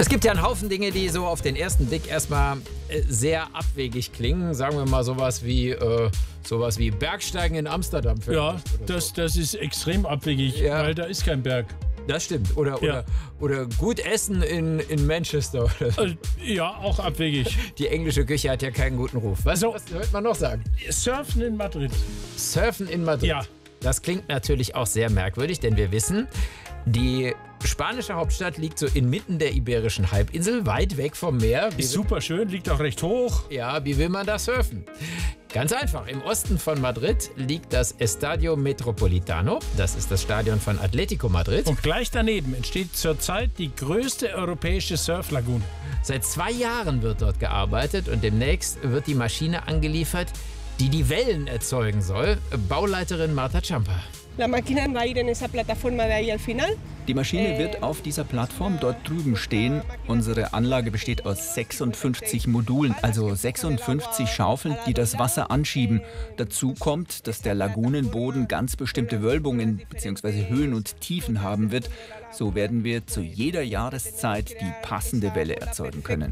Es gibt ja einen Haufen Dinge, die so auf den ersten Blick erstmal sehr abwegig klingen. Sagen wir mal sowas wie Bergsteigen in Amsterdam. Ja, das ist extrem abwegig, weil da ist kein Berg. Das stimmt. Oder gut essen in Manchester. Ja, auch abwegig. Die englische Küche hat ja keinen guten Ruf. Was hört man noch sagen? Surfen in Madrid. Surfen in Madrid. Ja. Das klingt natürlich auch sehr merkwürdig, denn wir wissen, die spanische Hauptstadt liegt so inmitten der Iberischen Halbinsel, weit weg vom Meer. Ist super schön, liegt auch recht hoch. Ja, wie will man da surfen? Ganz einfach. Im Osten von Madrid liegt das Estadio Metropolitano. Das ist das Stadion von Atlético Madrid. Und gleich daneben entsteht zurzeit die größte europäische Surflagune. Seit 2 Jahren wird dort gearbeitet und demnächst wird die Maschine angeliefert, die die Wellen erzeugen soll. Bauleiterin Marta Champa. La máquina va a ir en esa plataforma de ahí al final. Die Maschine wird auf dieser Plattform dort drüben stehen. Unsere Anlage besteht aus 56 Modulen, also 56 Schaufeln, die das Wasser anschieben. Dazu kommt, dass der Lagunenboden ganz bestimmte Wölbungen bzw. Höhen und Tiefen haben wird. So werden wir zu jeder Jahreszeit die passende Welle erzeugen können.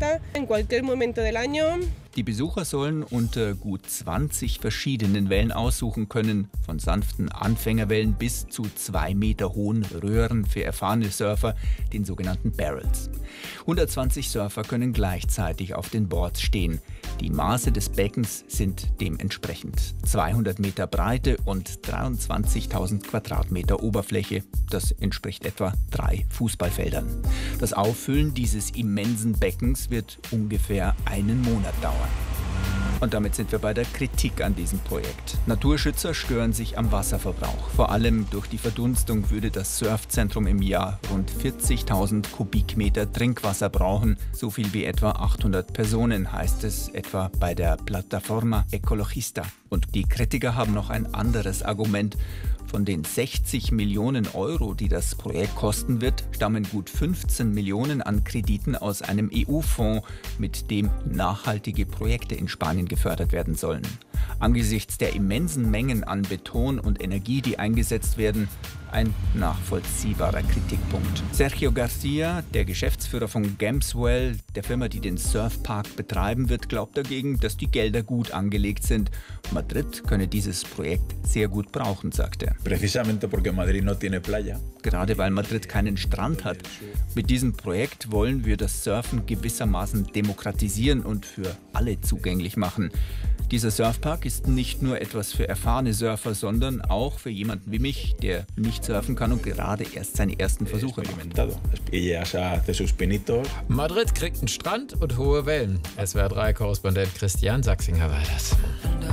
Die Besucher sollen unter gut 20 verschiedenen Wellen aussuchen können, von sanften Anfängerwellen bis zu 2 Meter hohen Röhren für erfahrene Surfer, den sogenannten Barrels. 120 Surfer können gleichzeitig auf den Boards stehen. Die Maße des Beckens sind dementsprechend 200 Meter Breite und 23.000 Quadratmeter Oberfläche. Das entspricht etwa 3 Fußballfeldern. Das Auffüllen dieses immensen Beckens wird ungefähr einen Monat dauern. Und damit sind wir bei der Kritik an diesem Projekt. Naturschützer stören sich am Wasserverbrauch. Vor allem durch die Verdunstung würde das Surfzentrum im Jahr rund 40.000 Kubikmeter Trinkwasser brauchen. So viel wie etwa 800 Personen, heißt es etwa bei der Plataforma Ecologista. Und die Kritiker haben noch ein anderes Argument. Von den 60 Millionen Euro, die das Projekt kosten wird, stammen gut 15 Millionen an Krediten aus einem EU-Fonds, mit dem nachhaltige Projekte in Spanien gefördert werden sollen. Angesichts der immensen Mengen an Beton und Energie, die eingesetzt werden, ein nachvollziehbarer Kritikpunkt. Sergio Garcia, der Geschäftsführer von Gamswell, der Firma, die den Surfpark betreiben wird, glaubt dagegen, dass die Gelder gut angelegt sind. Madrid könne dieses Projekt sehr gut brauchen, sagt er. Gerade weil Madrid keinen Strand hat. Mit diesem Projekt wollen wir das Surfen gewissermaßen demokratisieren und für alle zugänglich machen. Dieser Surfpark ist nicht nur etwas für erfahrene Surfer, sondern auch für jemanden wie mich, der nicht surfen kann und gerade erst seine ersten Versuche macht. Madrid kriegt einen Strand und hohe Wellen. SWR3-Korrespondent Christian Sachsinger war das.